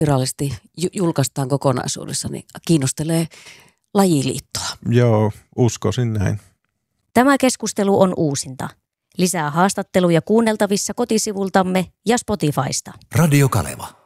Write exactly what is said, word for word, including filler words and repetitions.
virallisesti julkaistaan kokonaisuudessa, niin kiinnostelee lajiliittoa. Joo, uskoisin näin. Tämä keskustelu on uusinta. Lisää haastatteluja kuunneltavissa kotisivultamme ja Spotifysta. Radio Kaleva.